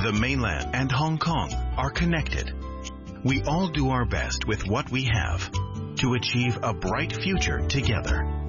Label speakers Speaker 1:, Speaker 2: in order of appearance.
Speaker 1: The mainland and Hong Kong are connected. We all do our best with what we have to achieve a bright future together.